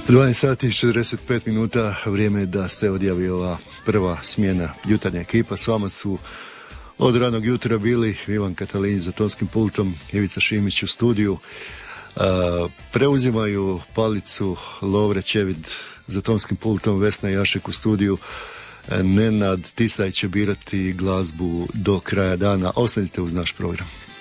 12 sati i 45 minuta, vrijeme je da se odjavi ova prva smjena jutarnja ekipa. S vama su od ranog jutra bili Ivan Katalin za tonskim pultom, Ivica Šimić u studiju. Preuzimaju palicu Lovre Čevid za tonskim pultom, Vesna Jašek u studiju. Nenad Tisaj će birati glazbu do kraja dana. Ostanite uz naš program.